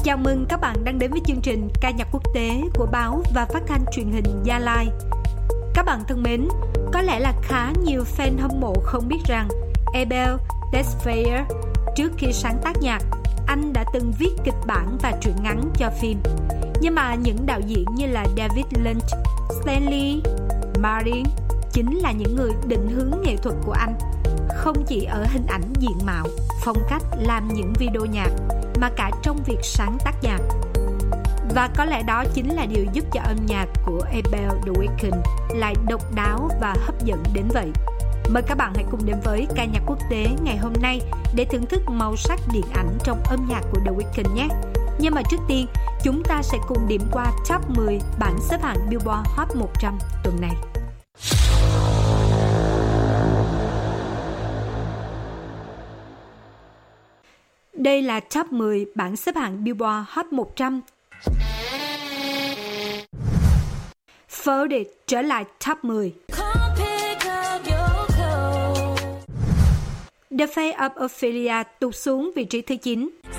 Chào mừng các bạn đang đến với chương trình ca nhạc quốc tế của báo và phát thanh truyền hình Gia Lai. Các bạn thân mến, có lẽ là khá nhiều fan hâm mộ không biết rằng Abel Tesfaye trước khi sáng tác nhạc, anh đã từng viết kịch bản và truyện ngắn cho phim. Nhưng mà những đạo diễn như là David Lynch, Stanley Martin chính là những người định hướng nghệ thuật của anh, không chỉ ở hình ảnh diện mạo, phong cách làm những video nhạc, mà cả trong việc sáng tác nhạc. Và có lẽ đó chính là điều giúp cho âm nhạc của Abel The Weeknd lại độc đáo và hấp dẫn đến vậy. Mời các bạn hãy cùng đến với ca nhạc quốc tế ngày hôm nay để thưởng thức màu sắc điện ảnh trong âm nhạc của The Weeknd nhé. Nhưng mà trước tiên, chúng ta sẽ cùng điểm qua top 10 bảng xếp hạng Billboard Hot 100 tuần này. Đây là top 10 bảng xếp hạng Billboard Hot 100. Faded trở lại top 10. The Fate of Ophelia tụt xuống vị trí thứ 9.